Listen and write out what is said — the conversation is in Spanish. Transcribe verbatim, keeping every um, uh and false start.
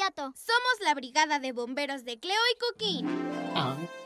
gato. Somos la brigada de bomberos de Cleo y Cookie. Ah,